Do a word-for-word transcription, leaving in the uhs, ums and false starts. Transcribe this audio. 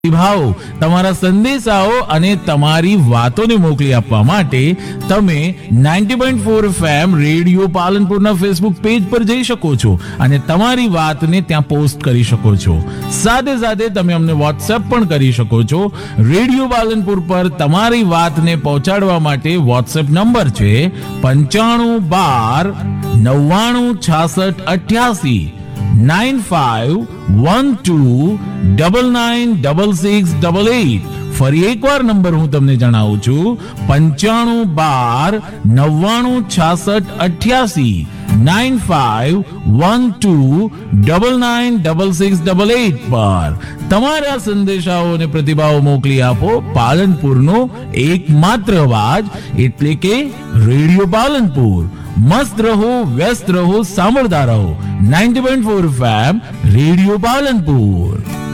પ્રતિભાવો, તમારા સંદેશાઓ અને તમારી વાતોને મોકલી આપવા માટે તમે ninety point four FM radio પાલનપુરના Facebook page પર જઈ શકો છો અને તમારી વાતને ત્યાં પોસ્ટ કરી શકો છો. સાથે સાથે તમે અમને વોટ્સએપ પણ કરી શકો છો. રેડિયો પાલનપુર પર તમારી વાતને પહોંચાડવા માટે વોટ્સએપ નંબર છે પંચાણું બાર નવ્વાણું છાસઠ અઠ્યાસી nine five one two double nine double six double eight. ફરી એકવાર નંબર હું તમને જણાવું છું પંચાણું બાર નવ્વાણું છાસઠ અઠ્યાસી nine five one two double nine double six double eight પર તમારા સંદેશાઓ અને પ્રતિભાવો મોકલી આપો. પાલનપુરનો એકમાત્ર અવાજ એટલે કે રેડિયો પાલનપુર. મસ્ત રહો, વ્યસ્ત રહો, સાંભળતા રહો ninety point four FM radio Palanpur.